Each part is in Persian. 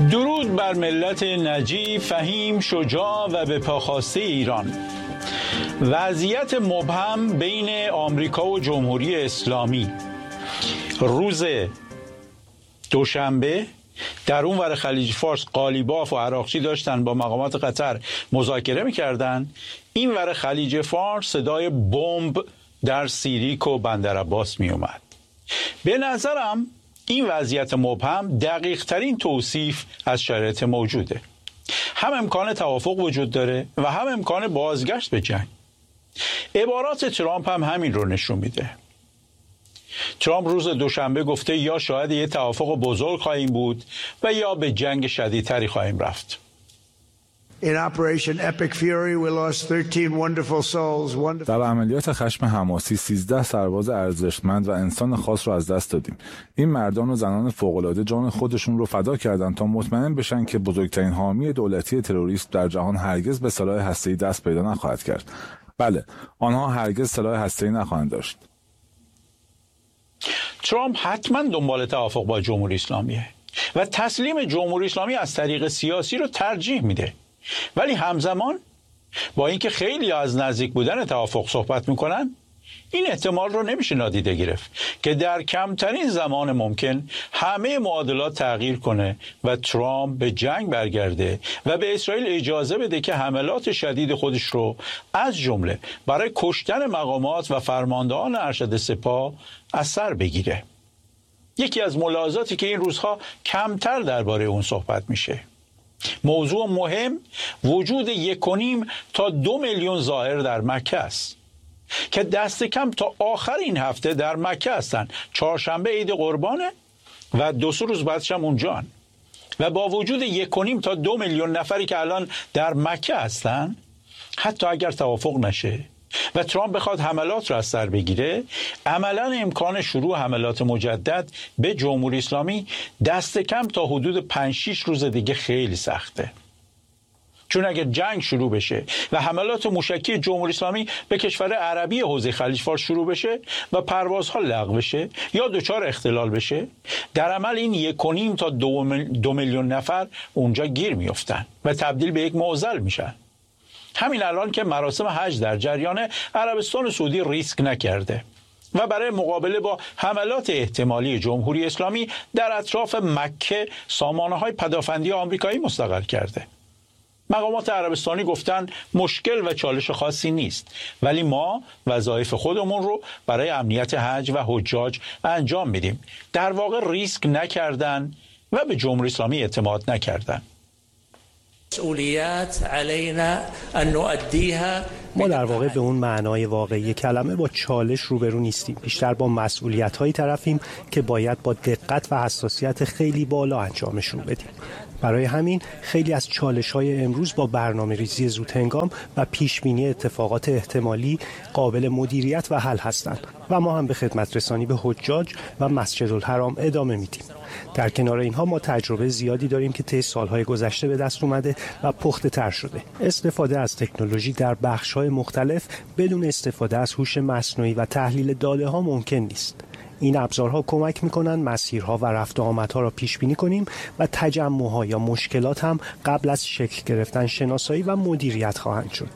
درود بر ملت نجیب، فهیم، شجاع و به پاخواسته ایران. وضعیت مبهم بین آمریکا و جمهوری اسلامی روز دوشنبه در اون ور خلیج فارس قالیباف و عراقچی داشتن با مقامات قطر مذاکره می‌کردن. این ور خلیج فارس صدای بمب در سیریک و بندرعباس میومد. به نظرم این وضعیت مبهم دقیق ترین توصیف از شرایط موجوده. هم امکان توافق وجود داره و هم امکان بازگشت به جنگ. عبارات ترامپ هم همین رو نشون میده. ترامپ روز دوشنبه گفته یا شاید یه توافق بزرگ خواهیم بود و یا به جنگ شدیدتری خواهیم رفت. در عملیات خشم حماسی 13 سرباز ارزشمند و انسان خاص رو از دست دادیم. این مردان و زنان فوق‌العاده جان خودشون رو فدا کردند تا مطمئن بشن که بزرگترین حامی دولتی تروریسم در جهان هرگز به سلاح هسته‌ای دست پیدا نخواهد کرد. بله، آنها هرگز سلاح هسته‌ای نخواهند داشت. ترامپ حتما دنبال توافق با جمهوری اسلامیه و تسلیم جمهوری اسلامی از طریق سیاسی رو ترجیح میده. ولی همزمان با اینکه خیلی از نزدیک بودن توافق صحبت میکنن، این احتمال رو نمیشه نادیده گرفت که در کمترین زمان ممکن همه معادلات تغییر کنه و ترامپ به جنگ برگرده و به اسرائیل اجازه بده که حملات شدید خودش رو از جمله برای کشتن مقامات و فرماندهان ارشد سپاه از سر بگیره. یکی از ملاحظاتی که این روزها کمتر درباره اون صحبت میشه، موضوع مهم وجود 1.5 تا 2 میلیون زائر در مکه است که دست کم تا آخر این هفته در مکه هستن. چهارشنبه عید قربانه و 2 روز بعدش هم اونجان و با وجود 1.5 تا 2 میلیون نفری که الان در مکه هستن، حتی اگر توافق نشه و ترامپ بخواد حملات را از سر بگیره، عملاً امکان شروع حملات مجدد به جمهوری اسلامی دست کم تا حدود 5-6 روز دیگه خیلی سخته. چون اگر جنگ شروع بشه و حملات موشکی جمهوری اسلامی به کشور عربی حوزه خلیج فارس شروع بشه و پروازها لغو بشه یا دچار اختلال بشه، در عمل این 1.5 تا 2 میلیون نفر اونجا گیر میافتن و تبدیل به یک معضل میشن. همین الان که مراسم حج در جریان، عربستان سعودی ریسک نکرده و برای مقابله با حملات احتمالی جمهوری اسلامی در اطراف مکه سامانه‌های پدافندی آمریکایی مستقر کرده. مقامات عربستانی گفتن مشکل و چالش خاصی نیست، ولی ما وظایف خودمون رو برای امنیت حج و حجاج انجام میدیم. در واقع ریسک نکردن و به جمهوری اسلامی اعتماد نکردن. ما در واقع به اون معنای واقعی کلمه با چالش روبرو نیستیم، بیشتر با مسئولیت‌هایی طرفیم که باید با دقت و حساسیت خیلی بالا انجامشون بدیم. برای همین خیلی از چالش‌های امروز با برنامه‌ریزی زودهنگام و پیشبینی اتفاقات احتمالی قابل مدیریت و حل هستند و ما هم به خدمت رسانی به حجاج و مسجدالحرام ادامه میدیم. در کنار اینها ما تجربه زیادی داریم که طی سالهای گذشته به دست اومده و پخته تر شده. استفاده از تکنولوژی در بخش‌های مختلف بدون استفاده از هوش مصنوعی و تحلیل داده‌ها ممکن نیست. این ابزارها کمک می‌کنند مسیرها و رفت و آمدها را پیش بینی کنیم و تجمع‌ها یا مشکلات هم قبل از شکل گرفتن شناسایی و مدیریت خواهند شد.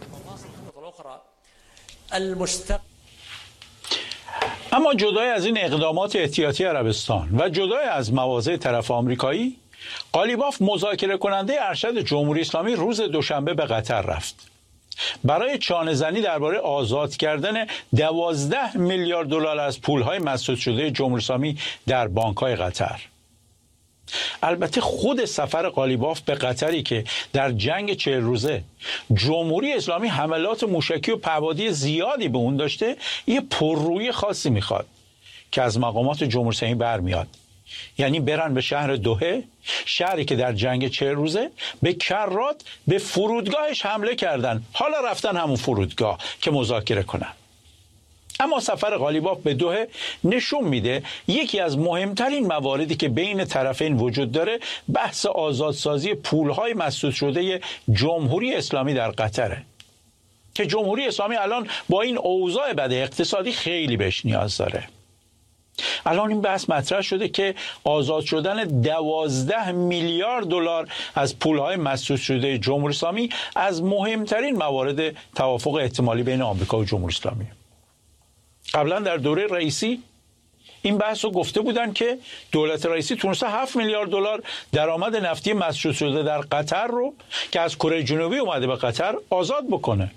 اما جدای از این اقدامات احتیاطی عربستان و جدای از مواضع طرف آمریکایی، قالیباف مذاکره کننده ارشد جمهوری اسلامی روز دوشنبه به قطر رفت برای چانه‌زنی درباره آزاد کردن 12 میلیارد دلار از پول‌های مسدود شده جمهوری اسلامی در بانک‌های قطر. البته خود سفر قالیباف به قطری که در جنگ 40 روزه جمهوری اسلامی حملات موشکی و پهپادی زیادی به اون داشته، یه پررویی خاصی میخواد که از مقامات جمهوری اسلامی برمیاد. یعنی برن به شهر دوحه، شهری که در جنگ 40 روزه به کرات به فرودگاهش حمله کردن، حالا رفتن همون فرودگاه که مذاکره کنن. اما سفر قالیباف به دوحه نشون میده یکی از مهمترین مواردی که بین طرفین وجود داره بحث آزادسازی پولهای مسدود شده جمهوری اسلامی در قطره که جمهوری اسلامی الان با این اوضاع بد اقتصادی خیلی بهش نیاز داره. الان این بحث مطرح شده که آزاد شدن 12 میلیارد دلار از پولهای مسدود شده جمهوری اسلامی از مهمترین موارد توافق احتمالی بین آمریکا و جمهوری اسلامی. قبلا در دوره رئیسی این بحث رو گفته بودن که دولت رئیسی تونسته 7 میلیارد دلار درآمد نفتی مسدود شده در قطر رو که از کره جنوبی اومده به قطر آزاد بکنه.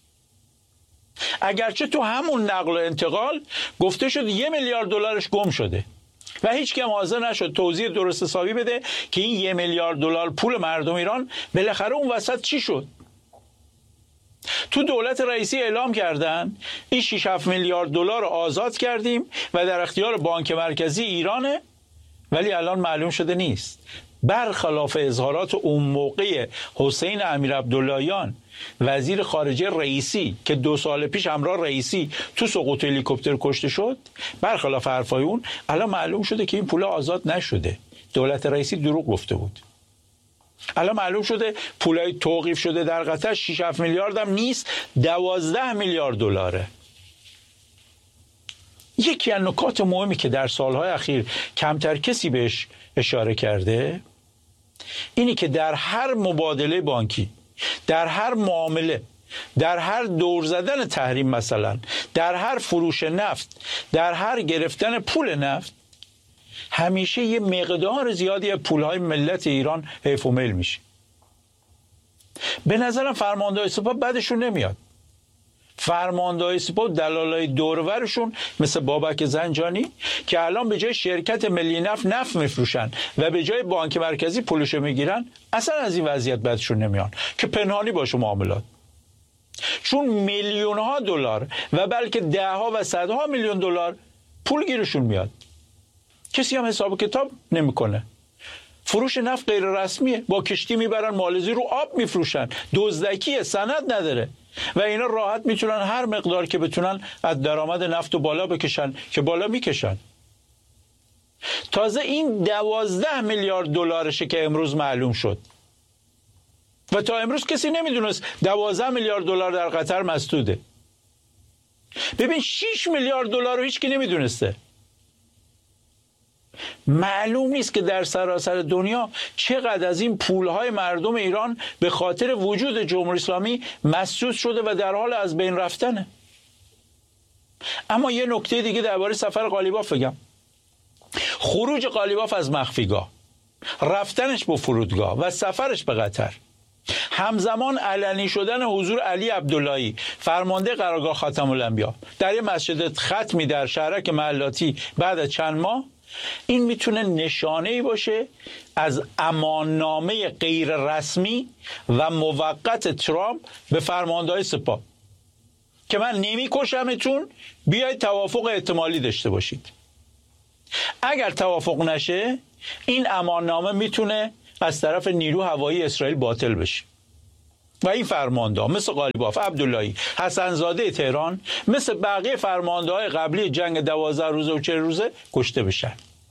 اگرچه تو همون نقل و انتقال گفته شد 1 میلیارد دلارش گم شده و هیچ کم حاضر نشد توضیح درست حسابی بده که این 1 میلیارد دلار پول مردم ایران بالاخره اون وسط چی شد. تو دولت رئیسی اعلام کردن این 6-7 میلیارد دلار رو آزاد کردیم و در اختیار بانک مرکزی ایرانه، ولی الان معلوم شده نیست. برخلاف اظهارات اون موقع حسین امیرعبداللهیان وزیر خارجه رئیسی که 2 سال پیش همراه رئیسی تو سقوط هلیکوپتر کشته شد، برخلاف حرفای اون الان معلوم شده که این پول آزاد نشده. دولت رئیسی دروغ گفته بود. الان معلوم شده پولای توقیف شده در قطر 6-7 میلیارد هم نیست، 12 میلیارد دلاره. یکی از نکات مهمی که در سالهای اخیر کمتر کسی بهش اشاره کرده اینی که در هر مبادله بانکی، در هر معامله، در هر دور زدن تحریم، مثلا در هر فروش نفت، در هر گرفتن پول نفت، همیشه یه مقدار زیادی از پولهای ملت ایران حیف و میل میشه. به نظرم فرماندهای سپاه بدشون نمیاد. فرماندهای سپاه و دلالای دورورشون مثل بابک زنجانی که الان به جای شرکت ملی نفت میفروشن و به جای بانک مرکزی پولشو میگیرن، اصلا از این وضعیت بدشون نمیان که پنهانی باشه معاملات. چون میلیون ها دلار و بلکه 10 ها و 100 ها میلیون دلار پول گیرشون میاد. کسی هم حساب کتاب نمیکنه. فروش نفت غیر رسمیه، با کشتی میبرن مالزی رو آب میفروشن، دزدکیه، سند نداره و اینا راحت میتونن هر مقدار که بتونن از درآمد نفت رو بالا بکشن که بالا میکشن. تازه این 12 میلیارد دلارشه که امروز معلوم شد و تا امروز کسی نمیدونست 12 میلیارد دلار در قطر مسدوده. ببین 6 میلیارد دلار رو هیچکی نمیدونسته. معلوم نیست که در سراسر دنیا چقدر از این پولهای مردم ایران به خاطر وجود جمهوری اسلامی مسدود شده و در حال از بین رفتنه. اما یه نکته دیگه درباره سفر قالیباف بگم. خروج قالیباف از مخفیگاه، رفتنش به فرودگاه و سفرش به قطر، همزمان علنی شدن حضور علی عبداللهی فرمانده قرارگاه خاتم الانبیا در یه مسجد ختمی در شهرک محلاتی بعد از چند ماه، این میتونه نشانه‌ای باشه از اماننامه غیر رسمی و موقت ترامپ به فرماندهای سپاه که من نمیکشمتون، بیاید توافق احتمالی داشته باشید. اگر توافق نشه این اماننامه میتونه از طرف نیرو هوایی اسرائیل باطل بشه و این فرمانده مثل قالیباف، عبداللهی، حسنزاده تهران، مثل بقیه فرمانده‌های قبلی جنگ 12 روزه و 40 روزه کشته بشن.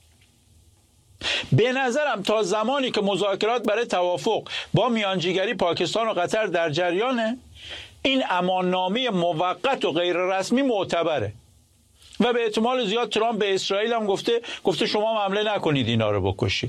به نظرم تا زمانی که مذاکرات برای توافق با میانجیگری پاکستان و قطر در جریانه، این اماننامه موقت و غیر رسمی معتبره و به احتمال زیاد ترامپ به اسرائیل هم گفته شما حمله نکنید، اینا رو بکشید،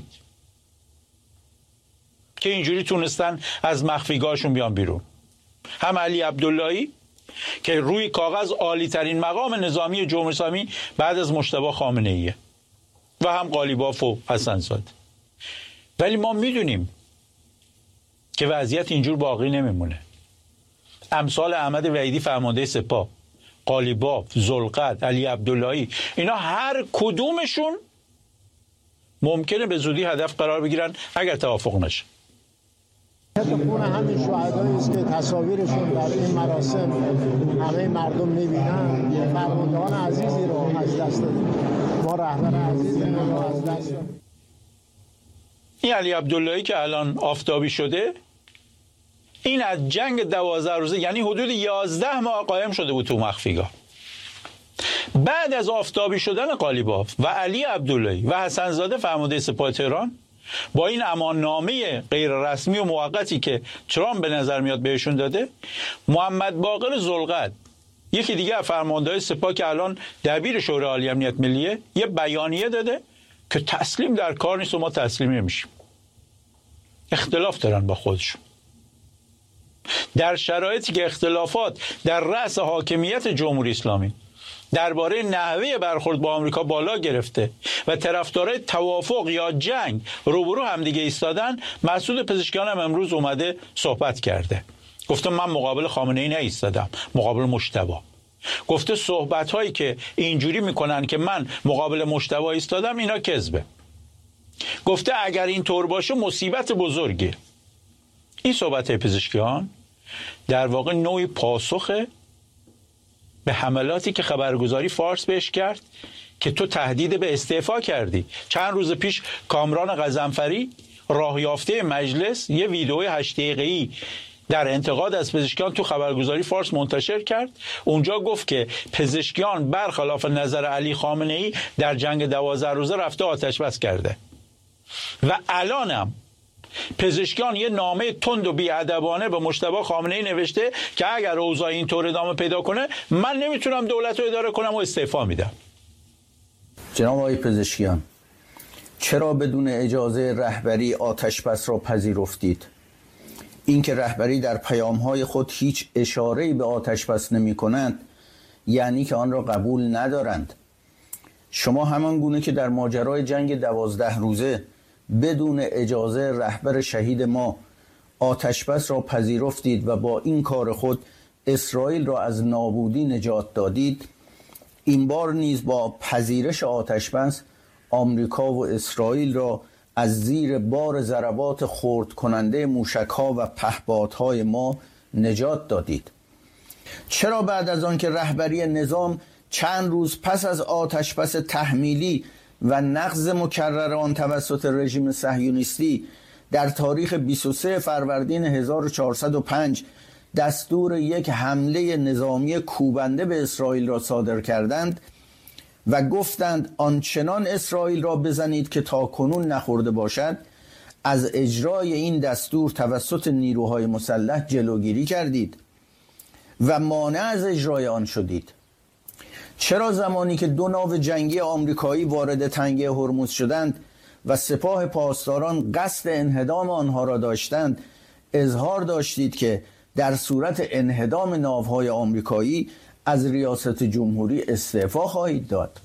که اینجوری تونستن از مخفیگاهشون بیان بیرون. هم علی عبداللهی که روی کاغذ عالی ترین مقام نظامی جمهوری اسلامی بعد از مجتبی خامنه‌ایه و هم قالیباف و حسنزاده. ولی ما میدونیم که وضعیت اینجور باقی نمیمونه. امثال احمد وحیدی فرمانده سپاه، قالیباف، ذوالقرد، علی عبداللهی، اینا هر کدومشون ممکنه به زودی هدف قرار بگیرن اگر توافق نشه. خون همین شهدایی است که تصاویرشون در این مراسم همه مردم می‌بینن. فرماندهان عزیزی رو از دست دادیم، ما رهبر عزیزی رو از دست دادیم. این علی عبداللهی که الان آفتابی شده، این از جنگ 12 روزه یعنی حدود 11 ماه قائم شده بود تو مخفیگاه. بعد از آفتابی شدن قالیباف و علی عبداللهی و حسنزاده فرمانده سپاه تهران با این اماننامه غیر رسمی و موقتی که ترامپ به نظر میاد بهشون داده، محمد باقر ذوالقرد یکی دیگه فرماندهای سپاه که الان دبیر شورای عالی امنیت ملیه یه بیانیه داده که تسلیم در کار نیست و ما تسلیم نمیشیم. اختلاف دارن با خودشون. در شرایطی که اختلافات در رأس حاکمیت جمهوری اسلامی درباره نحوه برخورد با آمریکا بالا گرفته و طرفدارای توافق یا جنگ روبرو همدیگه ایستادن، مسعود پزشکیان هم امروز اومده صحبت کرده. گفته من مقابل خامنه‌ای نایستادم، مقابل مجتبی. گفته صحبت‌هایی که اینجوری میکنن که من مقابل مجتبی ایستادم اینا کذبه. گفته اگر این طور باشه مصیبت بزرگه. این صحبت پزشکیان در واقع نوعی پاسخه به حملاتی که خبرگزاری فارس بهش کرد که تو تهدید به استعفا کردی. چند روز پیش کامران غضنفری راه یافته مجلس یه ویدئوی 8 دقیقه‌ای در انتقاد از پزشکیان تو خبرگزاری فارس منتشر کرد. اونجا گفت که پزشکیان برخلاف نظر علی خامنه‌ای در جنگ 12 روزه رفته آتش بس کرده و الانم پزشکیان یه نامه تند و بی‌ادبانه به مجتبی خامنه‌ای نوشته که اگر اوضاع اینطور ادامه پیدا کنه من نمیتونم دولت رو اداره کنم و استعفا میدم. جناب آقای پزشکیان، چرا بدون اجازه رهبری آتش بس را پذیرفتید؟ اینکه رهبری در پیام‌های خود هیچ اشاره‌ای به آتش بس نمی‌کنند یعنی که آن را قبول ندارند. شما همان گونه که در ماجرای جنگ 12 روزه بدون اجازه رهبر شهید ما آتش بس را پذیرفتید و با این کار خود اسرائیل را از نابودی نجات دادید، این بار نیز با پذیرش آتش بس آمریکا و اسرائیل را از زیر بار ضربات خرد کننده موشک‌ها و پهپادهای ما نجات دادید. چرا بعد از آن که رهبری نظام چند روز پس از آتش بس تحمیلی و نقض مکرر آن توسط رژیم صهیونیستی در تاریخ 23 فروردین 1405 دستور یک حمله نظامی کوبنده به اسرائیل را صادر کردند و گفتند آنچنان اسرائیل را بزنید که تاکنون نخورده باشد، از اجرای این دستور توسط نیروهای مسلح جلوگیری کردید و مانع از اجرای آن شدید؟ چرا زمانی که 2 ناو جنگی آمریکایی وارد تنگه هرمز شدند و سپاه پاسداران قصد انهدام آنها را داشتند اظهار داشتید که در صورت انهدام ناوهای آمریکایی از ریاست جمهوری استعفا خواهید داد؟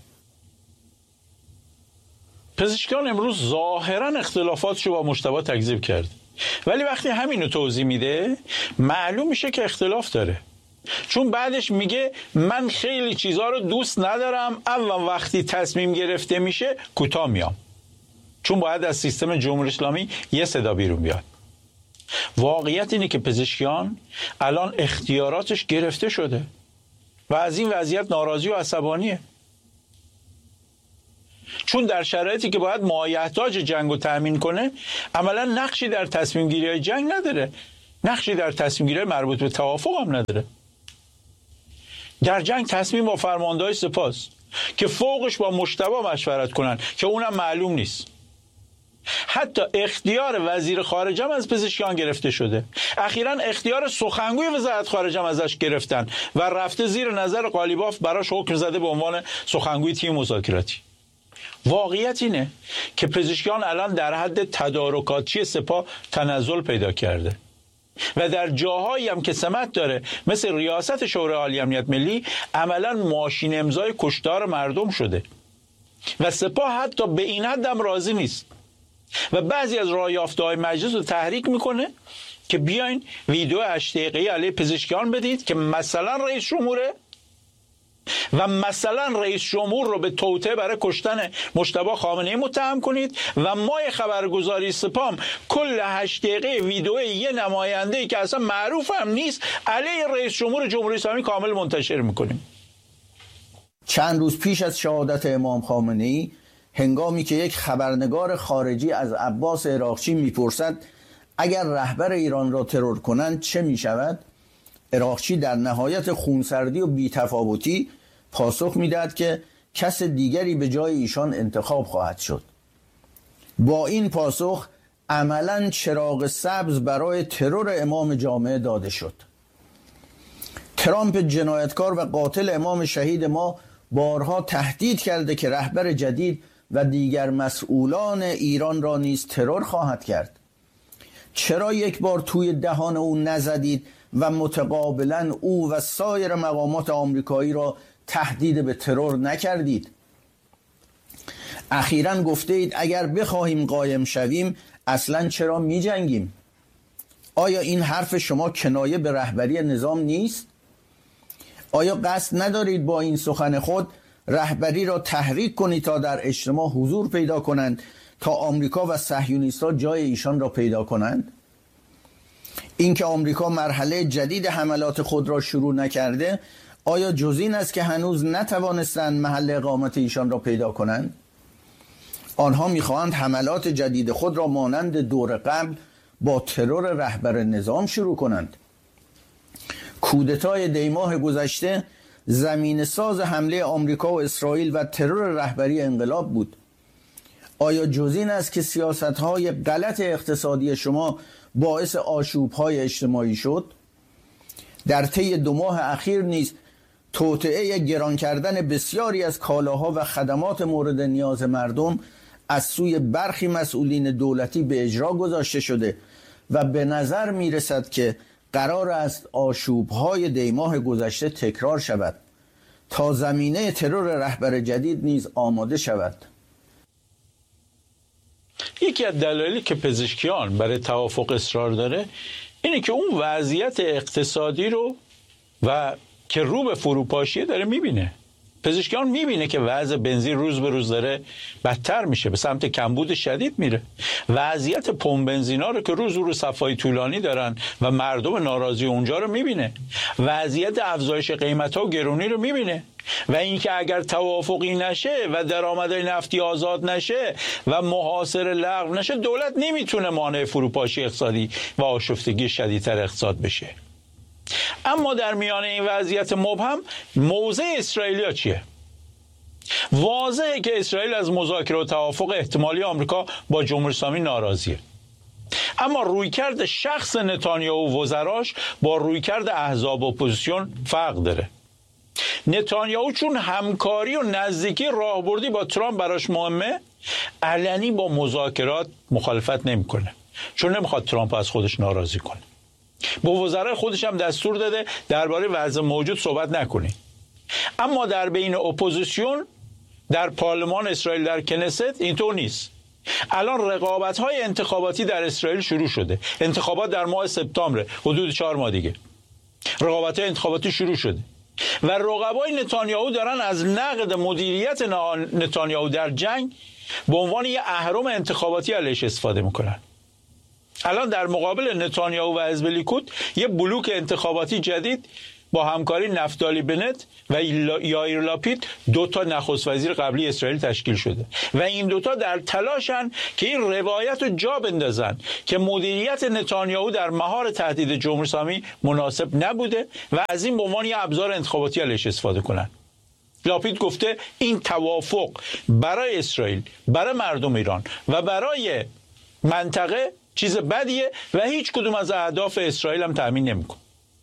پزشکیان امروز ظاهرا اختلافاتشو با مجتبی تکذیب کرد، ولی وقتی همینو توضیح میده معلوم میشه که اختلاف داره. چون بعدش میگه من خیلی چیزها رو دوست ندارم، اما وقتی تصمیم گرفته میشه کوتاه میام، چون باید از سیستم جمهوری اسلامی یه صدا بیرون بیاد. واقعیت اینه که پزشکیان الان اختیاراتش گرفته شده و از این وضعیت ناراضی و عصبانیه، چون در شرایطی که باید مایحتاج جنگ رو تأمین کنه عملا نقشی در تصمیم گیری جنگ نداره، نقشی در تصمیم گیری مربوط به توافق هم نداره. در جنگ تصمیم با فرماندهای سپاه که فوقش با مجتبی مشورت کنن که اونم معلوم نیست. حتی اختیار وزیر خارجه هم از پزشکیان گرفته شده. اخیراً اختیار سخنگوی وزارت خارجه هم ازش گرفتن و رفته زیر نظر قالیباف براش حکم زده به عنوان سخنگوی تیم مذاکراتی. واقعیت اینه که پزشکیان الان در حد تدارکاتچی سپاه تنزل پیدا کرده و در جاهایی هم که سمت داره مثل ریاست شورای عالی امنیت ملی عملا ماشین امضای کشتار مردم شده و سپاه حتی به این حد هم راضی نیست و بعضی از راه یافته‌های مجلس رو تحریک میکنه که بیاین ویدیو 8 دقیقه‌ای علیه پزشکیان بدید که مثلا رئیس جمهوره و مثلا رئیس جمهور رو به توطئه برای کشتن مجتبی خامنه‌ای متهم کنید و ما خبرگزاری سپام کل 8 دقیقه ویدیو یه نماینده‌ای که اصلا معروف هم نیست علیه رئیس جمهور جمهوری اسلامی کامل منتشر میکنیم. چند روز پیش از شهادت امام خامنه‌ای، هنگامی که یک خبرنگار خارجی از عباس عراقچی میپرسد اگر رهبر ایران را ترور کنند چه میشود، عراقچی در نهایت خونسردی و بی‌تفاوتی پاسخ میدهد که کس دیگری به جای ایشان انتخاب خواهد شد. با این پاسخ عملاً چراغ سبز برای ترور امام جامعه داده شد. ترامپ جنایتکار و قاتل امام شهید ما بارها تهدید کرده که رهبر جدید و دیگر مسئولان ایران را نیز ترور خواهد کرد. چرا یک بار توی دهان او نزدید و متقابلا او و سایر مقامات آمریکایی را تهدید به ترور نکردید؟ اخیراً گفته اید اگر بخواهیم قایم شویم اصلاً چرا می جنگیم؟ آیا این حرف شما کنایه به رهبری نظام نیست؟ آیا قصد ندارید با این سخن خود رهبری را تحریک کنید تا در اجتماع حضور پیدا کنند تا آمریکا و صهیونیست‌ها جای ایشان را پیدا کنند؟ اینکه آمریکا مرحله جدید حملات خود را شروع نکرده آیا جز این است که هنوز نتوانستند محل اقامت ایشان را پیدا کنند؟ آنها می‌خواهند حملات جدید خود را مانند دور قبل با ترور رهبر نظام شروع کنند. کودتای دیماه گذشته زمین ساز حمله آمریکا و اسرائیل و ترور رهبری انقلاب بود. آیا جز این است که سیاست‌های غلط اقتصادی شما باعث آشوب‌های اجتماعی شد؟ در طی 2 ماه اخیر نیز توطئه گران کردن بسیاری از کالاها و خدمات مورد نیاز مردم از سوی برخی مسئولین دولتی به اجرا گذاشته شده و به نظر می رسد که قرار است آشوب‌های دیماه گذشته تکرار شود تا زمینه ترور رهبر جدید نیز آماده شود. یکی از دلایلی که پزشکیان برای توافق اصرار داره اینه که اون وضعیت اقتصادی رو و که رو به فروپاشیه داره میبینه. پزشکیان میبینه که وضع بنزین روز به روز داره بدتر میشه، به سمت کمبود شدید میره. وضعیت پمپ بنزینا رو که روز صفای طولانی دارن و مردم ناراضی اونجا رو میبینه. وضعیت افزایش قیمت‌ها و گرونی رو میبینه. و اینکه اگر توافقی نشه و درآمدهای نفتی آزاد نشه و محاصره لغو نشه، دولت نمیتونه مانع فروپاشی اقتصادی و آشفتگی شدیدتر اقتصاد بشه. اما در میان این وضعیت مبهم موضع اسرائیلیا چیه؟ واضحه که اسرائیل از مذاکره و توافق احتمالی آمریکا با جمهوری اسلامی ناراضیه. اما رویکرد شخص نتانیاهو و وزراش با رویکرد احزاب اپوزیسیون فرق داره. نتانیاهو چون همکاری و نزدیکی راهبردی با ترامپ براش مهمه، علنی با مذاکرات مخالفت نمیکنه، چون نمیخواد ترامپ از خودش ناراضی کنه. با وزرای خودش هم دستور داده درباره وضع موجود صحبت نکنید. اما در بین اپوزیسیون در پارلمان اسرائیل در کنست اینطور نیست. الان رقابت‌های انتخاباتی در اسرائیل شروع شده. انتخابات در ماه سپتامبر، حدود 4 ماه دیگه رقابت‌های انتخاباتی شروع شده و رقبای نتانیاهو دارن از نقد مدیریت نتانیاهو در جنگ به عنوان یه اهرم انتخاباتی علیش استفاده میکنن. الان در مقابل نتانیاهو و حزب لیکود یه بلوک انتخاباتی جدید با همکاری نفتالی بنت و یائیر لاپید 2 تا نخست وزیر قبلی اسرائیل تشکیل شده و این 2 تا در تلاشن که این روایت رو جا بندازن که مدیریت نتانیاهو در مهار تهدید جمهوری اسلامی مناسب نبوده و از این به عنوان یه ابزار انتخاباتی علیش استفاده کنن. لاپید گفته این توافق برای اسرائیل، برای مردم ایران و برای منطقه چیز بدیه و هیچ کدوم از اهداف اسرائیل هم تأمین نمیکنه.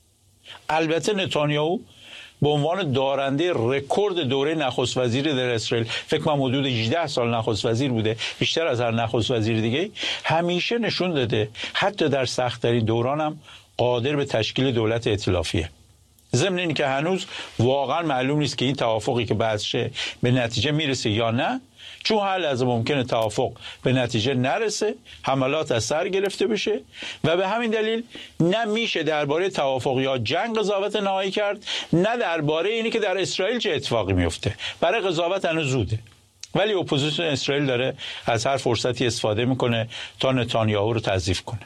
البته نتانیاهو به عنوان دارنده رکورد دوره نخست وزیری در اسرائیل، فکر کنم حدود 18 سال نخست وزیر بوده، بیشتر از هر نخست وزیر دیگه، همیشه نشون داده حتی در سخت‌ترین دوران هم قادر به تشکیل دولت ائتلافیه. ضمن این که هنوز واقعا معلوم نیست که این توافقی که بعدشه به نتیجه میرسه یا نه، چون هر لحظه ممکنه توافق به نتیجه نرسه، حملات از سر گرفته بشه و به همین دلیل نه میشه درباره توافق یا جنگ قضاوت نهایی کرد، نه درباره اینی که در اسرائیل چه اتفاقی میفته. برای قضاوت هنوز زوده. ولی اپوزیسیون اسرائیل داره از هر فرصتی استفاده میکنه تا نتانیاهو رو تضعیف کنه.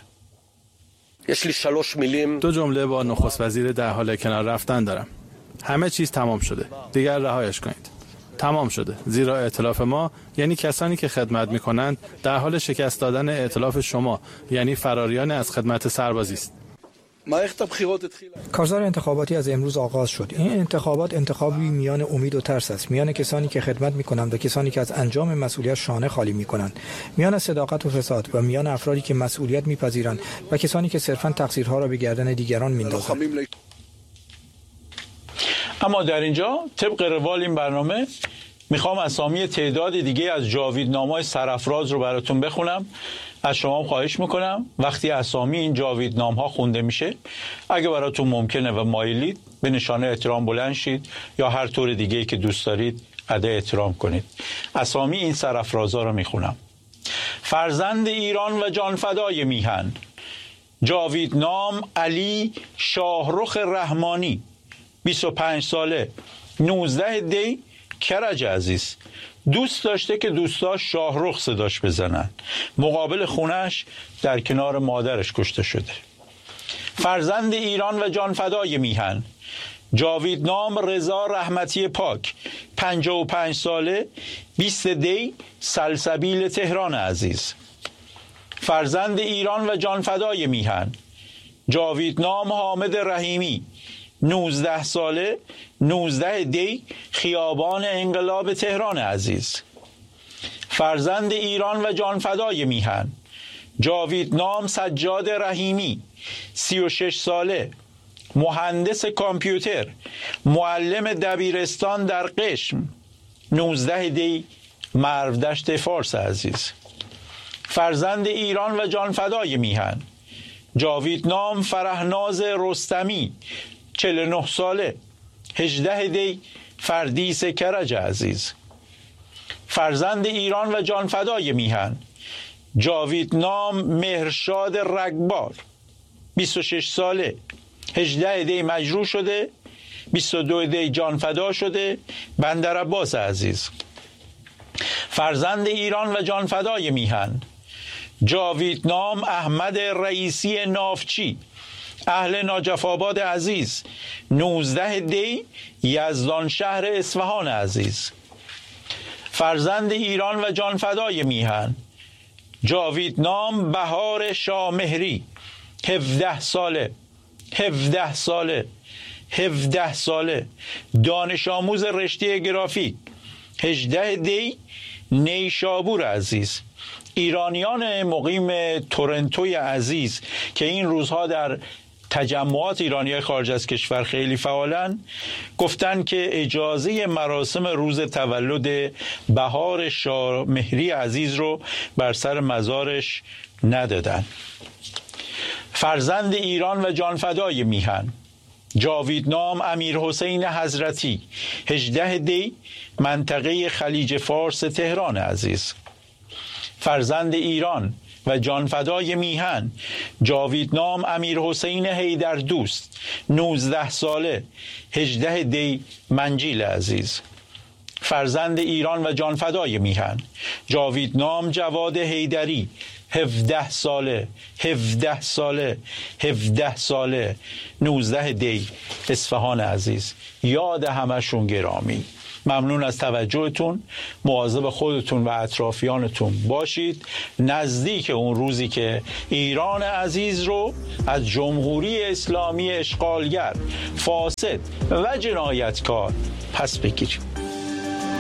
2 جمله با نخست وزیر در حال کنار رفتن دارم. همه چیز تمام شده. دیگر رهایش کنید. تمام شده. زیرا ائتلاف ما یعنی کسانی که خدمت می‌کنند در حال شکست دادن ائتلاف شما، یعنی فراریان از خدمت سربازی است. کارزار انتخاباتی از امروز آغاز شد. این انتخابات انتخابی میان امید و ترس است، میان کسانی که خدمت می‌کنند و کسانی که از انجام مسئولیت شانه خالی می‌کنند، میان صداقت و فساد و میان افرادی که مسئولیت می‌پذیرند و کسانی که صرفاً تقصیرها را به گردن دیگران می‌اندازند. اما در اینجا طبق روال این برنامه میخوام اسامی تعداد دیگه از جاویدنامه‌های سرافراز رو براتون بخونم. از شما خواهش میکنم وقتی اسامی این جاویدنامه‌ها خونده میشه، اگه براتون ممکنه و مایلید به نشانه احترام بلند شید یا هر طور دیگه‌ای که دوست دارید ادای احترام کنید. اسامی این سرافرازها رو میخونم. فرزند ایران و جانفدای میهن، جاویدنام علی شاهرخ رحمانی، 25 ساله، 19 دی، کرج عزیز. دوست داشته که دوستاش شاهرخ صداش بزنن. مقابل خونش در کنار مادرش کشته شده. فرزند ایران و جانفدای میهن، جاویدنام رضا رحمتی پاک، 55 ساله، 20 دی، سلسبیل تهران عزیز. فرزند ایران و جانفدای میهن، جاویدنام حامد رحیمی، 19 ساله، 19 دی، خیابان انقلاب تهران عزیز. فرزند ایران و جانفدای میهن، جاویدنام سجاد رحیمی، 36 ساله، مهندس کامپیوتر، معلم دبیرستان در قشم، 19 دی، مرودشت فارس عزیز. فرزند ایران و جانفدای میهن، جاویدنام فرهناز رستمی، 49 ساله، 18 دی، فردیس کرج عزیز. فرزند ایران و جانفدای میهن، جاویدنام مهرشاد رگبار، 26 ساله، 18 دی مجروح شده، 22 دی جانفدا شده، بندر عباس عزیز. فرزند ایران و جانفدای میهن، جاویدنام احمد رئیسی نافچی، اهل ناجف آباد عزیز، 19 دی، یزدان شهر اصفهان عزیز. فرزند ایران و جانفدای میهن، جاویدنام بهار شامهری، 17 ساله، 17 ساله، 17 ساله، دانش آموز رشته گرافیک، 18 دی، نیشابور عزیز. ایرانیان مقیم تورنتوی عزیز که این روزها در تجمعات ایرانی خارج از کشور خیلی فعالن، گفتن که اجازه مراسم روز تولد بهار شامهری عزیز رو بر سر مزارش ندادن. فرزند ایران و جانفدای میهن، جاویدنام امیر حسین حضرتی، 18 دی، منطقه خلیج فارس تهران عزیز. فرزند ایران و جانفدای میهن، جاویدنام امیر حسین حیدر دوست، 19 ساله، 18 دی، منجیل عزیز. فرزند ایران و جانفدای میهن، جاویدنام جواد حیدری، 17 ساله، 17 ساله، 17 ساله، 19 دی، اصفهان عزیز. یاد همشون گرامی. ممنون از توجهتون. مواظب خودتون و اطرافیانتون باشید. نزدیک اون روزی که ایران عزیز رو از جمهوری اسلامی اشغالگر، فاسد و جنایتکار پس بگیریم.